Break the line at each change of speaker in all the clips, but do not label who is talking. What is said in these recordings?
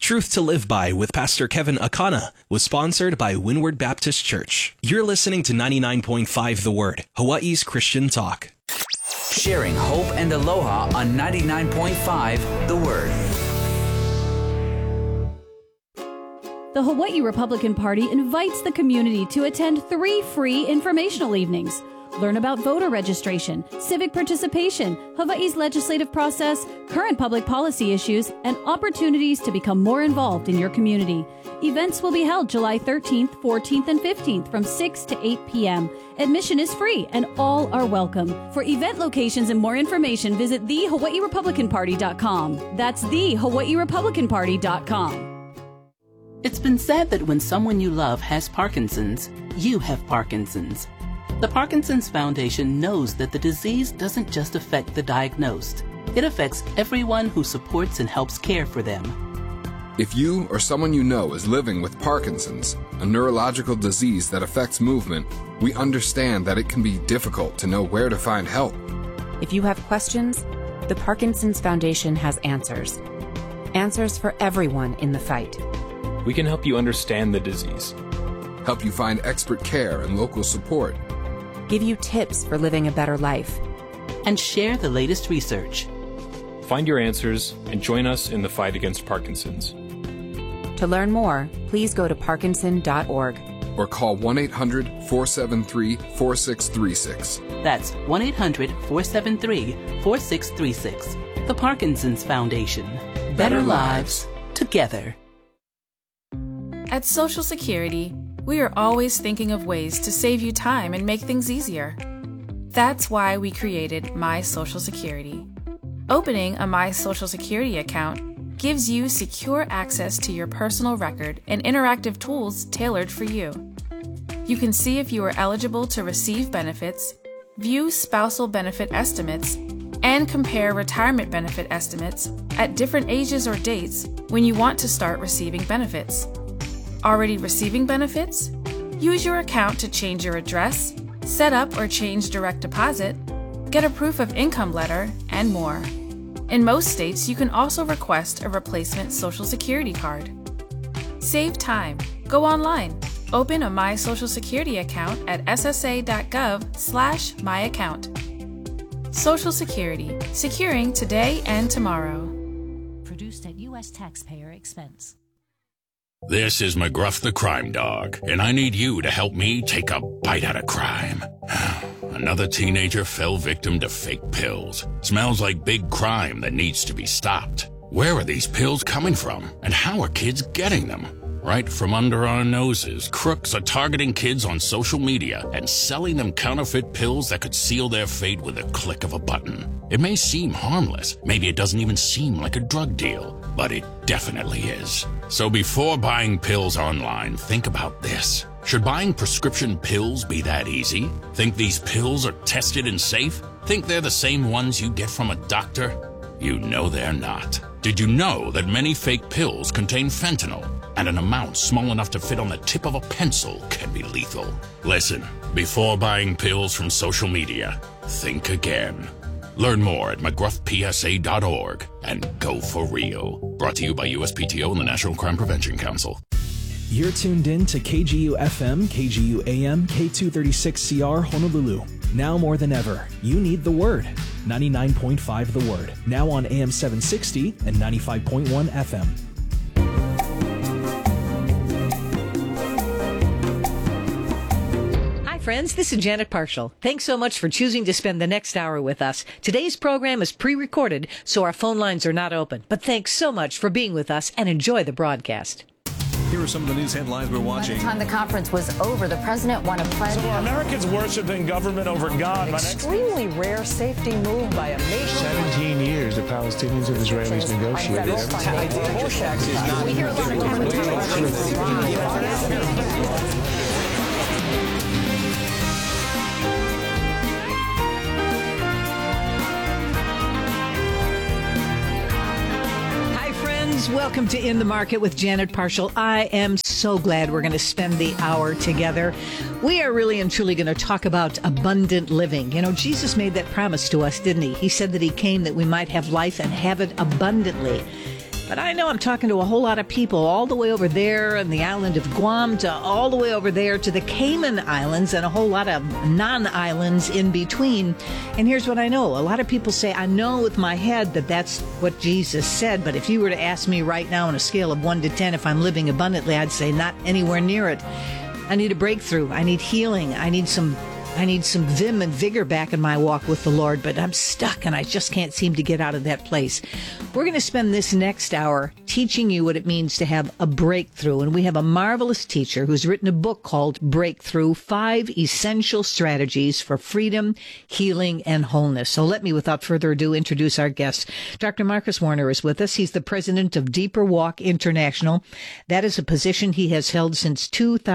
Truth to Live By with Pastor Kevin Akana was sponsored by Windward Baptist Church. You're listening to 99.5 The Word, Hawaii's Christian talk.
Sharing hope and aloha on 99.5 The Word.
The Hawaii Republican Party invites the community to attend 3 free informational evenings. Learn about voter registration, civic participation, Hawaii's legislative process, current public policy issues, and opportunities to become more involved in your community. Events will be held July 13th, 14th, and 15th from 6 to 8 p.m. Admission is free and all are welcome. For event locations and more information, visit thehawaiirepublicanparty.com. That's thehawaiirepublicanparty.com.
It's been said that when someone you love has Parkinson's, you have Parkinson's. The Parkinson's Foundation knows that the disease doesn't just affect the diagnosed. It affects everyone who supports and helps care for them.
If you or someone you know is living with Parkinson's, a neurological disease that affects movement, we understand that it can be difficult to know where to find help.
If you have questions, the Parkinson's Foundation has answers. Answers for everyone in the fight.
We can help you understand the disease,
help you find expert care and local support,
give you tips for living a better life,
and share the latest research.
Find your answers and join us in the fight against Parkinson's.
To learn more, please go to parkinson.org
or call 1-800-473-4636.
That's 1-800-473-4636. The Parkinson's Foundation. Better lives together.
At Social Security, we are always thinking of ways to save you time and make things easier. That's why we created My Social Security. Opening a My Social Security account gives you secure access to your personal record and interactive tools tailored for you. You can see if you are eligible to receive benefits, view spousal benefit estimates, and compare retirement benefit estimates at different ages or dates when you want to start receiving benefits. Already receiving benefits? Use your account to change your address, set up or change direct deposit, get a proof of income letter, and more. In most states, you can also request a replacement Social Security card. Save time. Go online. Open a My Social Security account at ssa.gov/myaccount. Social Security. Securing today and tomorrow.
Produced at U.S. taxpayer expense.
This is McGruff the Crime Dog, and I need you to help me take a bite out of crime. Another teenager fell victim to fake pills. Smells like big crime that needs to be stopped. Where are these pills coming from, and how are kids getting them? Right from under our noses, crooks are targeting kids on social media and selling them counterfeit pills that could seal their fate with a click of a button. It may seem harmless, maybe it doesn't even seem like a drug deal, but it definitely is. So before buying pills online, think about this. Should buying prescription pills be that easy? Think these pills are tested and safe? Think they're the same ones you get from a doctor? You know they're not. Did you know that many fake pills contain fentanyl? And an amount small enough to fit on the tip of a pencil can be lethal. Listen, before buying pills from social media, think again. Learn more at mcgruffpsa.org and go for real. Brought to you by USPTO and the National Crime Prevention Council.
You're tuned in to KGU FM, KGU AM, K236CR Honolulu. Now more than ever, you need the Word. 99.5 The Word. Now on AM 760 and 95.1 FM.
Friends, this is Janet Parshall. Thanks so much for choosing to spend the next hour with us. Today's program is pre-recorded, so our phone lines are not open. But thanks so much for being with us and enjoy the broadcast.
Here are some of the news headlines we're watching.
By the time the conference was over, the president won a pledge.
So are Americans worshiping government over God?
Extremely rare safety move by a nation.
17 years the Palestinians and Israelis negotiated.
We hear a lot of
Welcome to In the Market with Janet Parshall. I am so glad we're going to spend the hour together. We are really and truly going to talk about abundant living. You know, Jesus made that promise to us, didn't he? He said that he came that we might have life and have it abundantly. But I know I'm talking to a whole lot of people all the way over there on the island of Guam to all the way over there to the Cayman Islands and a whole lot of non-islands in between. And here's what I know. A lot of people say, I know with my head that that's what Jesus said, but if you were to ask me right now on a scale of 1 to 10 if I'm living abundantly, I'd say not anywhere near it. I need a breakthrough. I need healing. I need some vim and vigor back in my walk with the Lord, but I'm stuck and I just can't seem to get out of that place. We're going to spend this next hour teaching you what it means to have a breakthrough. And we have a marvelous teacher who's written a book called Breakthrough, 5 Essential Strategies for Freedom, Healing, and Wholeness. So let me, without further ado, introduce our guest. Dr. Marcus Warner is with us. He's the president of Deeper Walk International. That is a position he has held since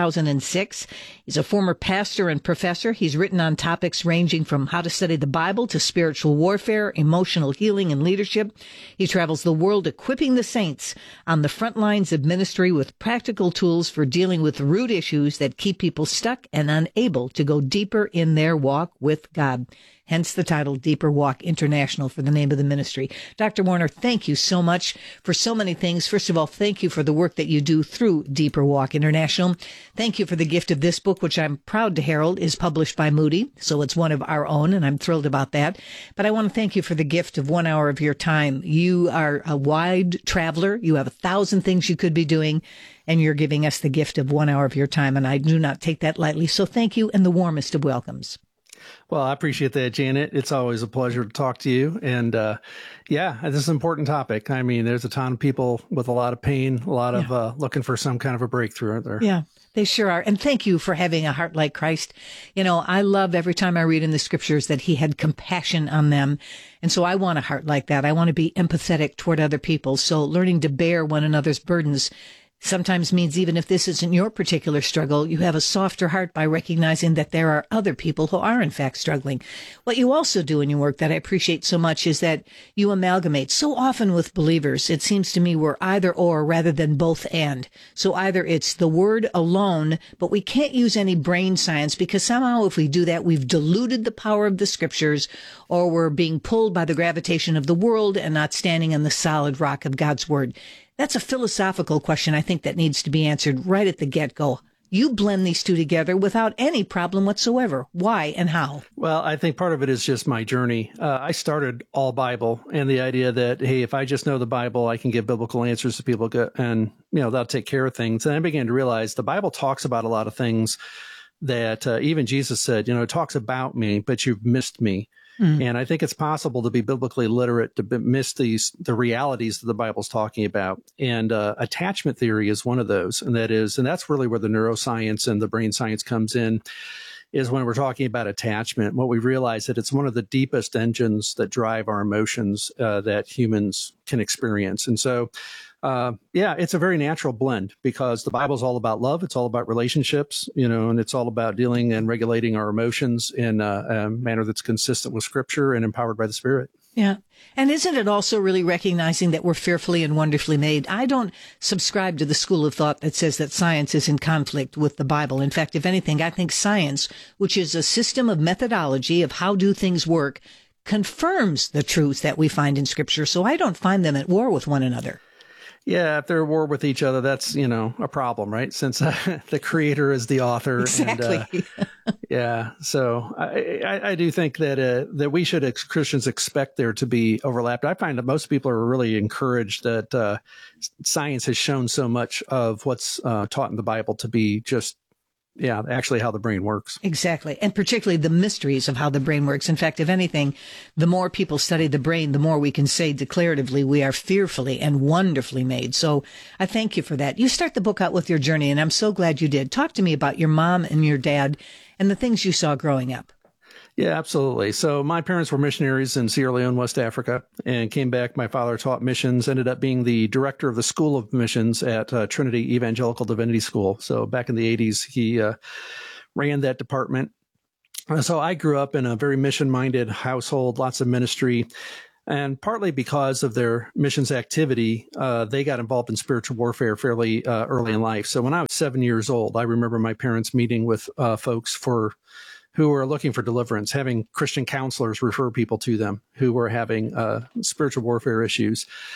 2006. He's a former pastor and professor. He's written on topics ranging from how to study the Bible to spiritual warfare, emotional healing, and leadership. He travels the world equipping the saints on the front lines of ministry with practical tools for dealing with root issues that keep people stuck and unable to go deeper in their walk with God. Hence the title, Deeper Walk International, for the name of the ministry. Dr. Warner, thank you so much for so many things. First of all, thank you for the work that you do through Deeper Walk International. Thank you for the gift of this book, which I'm proud to herald is published by Moody. So it's one of our own, and I'm thrilled about that. But I want to thank you for the gift of 1 hour of your time. You are a wide traveler. You have 1,000 things you could be doing, and you're giving us the gift of 1 hour of your time. And I do not take that lightly. So thank you, and the warmest of welcomes.
Well, I appreciate that, Janet. It's always a pleasure to talk to you. And yeah, this is an important topic. I mean, there's a ton of people with a lot of pain, a lot of looking for some kind of a breakthrough, aren't there?
Yeah, they sure are. And thank you for having a heart like Christ. You know, I love every time I read in the scriptures that he had compassion on them. And so I want a heart like that. I want to be empathetic toward other people. So learning to bear one another's burdens sometimes means even if this isn't your particular struggle, you have a softer heart by recognizing that there are other people who are in fact struggling. What you also do in your work that I appreciate so much is that you amalgamate. So often with believers, it seems to me we're either or rather than both and. So either it's the word alone, but we can't use any brain science because somehow if we do that, we've diluted the power of the scriptures, or we're being pulled by the gravitation of the world and not standing on the solid rock of God's word. That's a philosophical question, I think, that needs to be answered right at the get-go. You blend these two together without any problem whatsoever. Why and how?
Well, I think part of it is just my journey. I started all Bible and the idea that, hey, if I just know the Bible, I can give biblical answers to people and, they'll take care of things. And I began to realize the Bible talks about a lot of things that even Jesus said, it talks about me, but you've missed me. And I think it's possible to be biblically literate, to miss the realities that the Bible's talking about. And attachment theory is one of those. And that's really where the neuroscience and the brain science comes in, is when we're talking about attachment. What we realize that it's one of the deepest engines that drive our emotions that humans can experience. And so, it's a very natural blend because the Bible's all about love. It's all about relationships, and it's all about dealing and regulating our emotions in a manner that's consistent with Scripture and empowered by the Spirit.
Yeah. And isn't it also really recognizing that we're fearfully and wonderfully made? I don't subscribe to the school of thought that says that science is in conflict with the Bible. In fact, if anything, I think science, which is a system of methodology of how do things work, confirms the truths that we find in Scripture. So I don't find them at war with one another.
Yeah, if they're at war with each other, that's, a problem, right? Since the creator is the author.
Exactly.
And, so I do think that we should, as Christians, expect there to be overlap. I find that most people are really encouraged that science has shown so much of what's taught in the Bible to be just actually how the brain works.
Exactly. And particularly the mysteries of how the brain works. In fact, if anything, the more people study the brain, the more we can say declaratively we are fearfully and wonderfully made. So I thank you for that. You start the book out with your journey, and I'm so glad you did. Talk to me about your mom and your dad and the things you saw growing up.
Yeah, absolutely. So my parents were missionaries in Sierra Leone, West Africa, and came back. My father taught missions, ended up being the director of the School of Missions at Trinity Evangelical Divinity School. So back in the 80s, he ran that department. So I grew up in a very mission-minded household, lots of ministry. And partly because of their missions activity, they got involved in spiritual warfare fairly early in life. So when I was 7 years old, I remember my parents meeting with folks who were looking for deliverance, having Christian counselors refer people to them who were having spiritual warfare issues.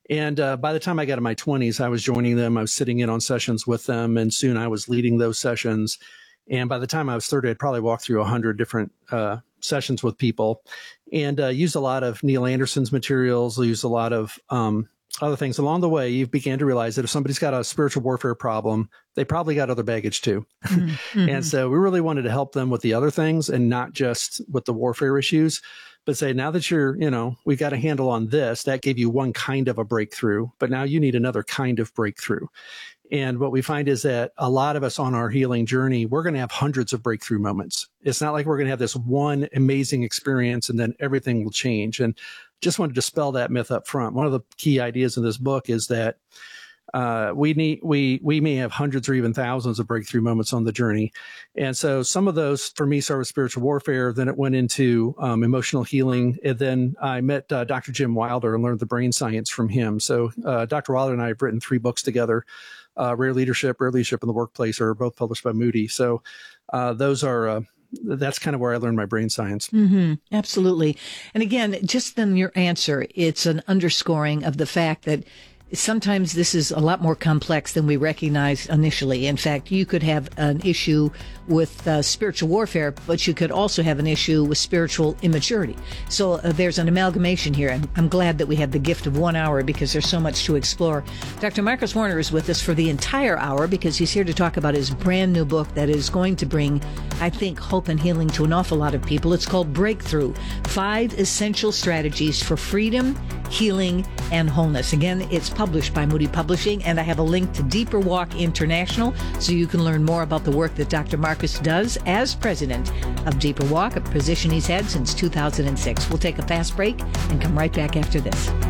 And by the time I got in my 20s, I was joining them. I was sitting in on sessions with them, and soon I was leading those sessions. And by the time I was 30, I'd probably walked through 100 different sessions with people, and used a lot of Neil Anderson's materials, used a lot of other things. Along the way, you began to realize that if somebody's got a spiritual warfare problem, they probably got other baggage too. Mm-hmm. And so we really wanted to help them with the other things and not just with the warfare issues, but say, now that we've got a handle on this, that gave you one kind of a breakthrough, but now you need another kind of breakthrough. And what we find is that a lot of us on our healing journey, we're going to have hundreds of breakthrough moments. It's not like we're going to have this one amazing experience and then everything will change. And just wanted to dispel that myth up front. One of the key ideas in this book is that we may have hundreds or even thousands of breakthrough moments on the journey. And so some of those for me started with spiritual warfare. Then it went into emotional healing. And then I met Dr. Jim Wilder and learned the brain science from him. So Dr. Wilder and I have written 3 books together. Rare Leadership in the Workplace are both published by Moody. So those are that's kind of where I learned my brain science.
Mm-hmm. Absolutely. And again, just in your answer, it's an underscoring of the fact that sometimes this is a lot more complex than we recognize initially. In fact, you could have an issue with spiritual warfare, but you could also have an issue with spiritual immaturity. So there's an amalgamation here. And I'm glad that we have the gift of 1 hour because there's so much to explore. Dr. Marcus Warner is with us for the entire hour because he's here to talk about his brand new book that is going to bring, I think, hope and healing to an awful lot of people. It's called Breakthrough: 5 Essential Strategies for Freedom, Healing, and Wholeness. Again, it's published by Moody Publishing, and I have a link to Deeper Walk International so you can learn more about the work that Dr. Marcus does as president of Deeper Walk, a position he's had since 2006. We'll take a fast break and come right back after this.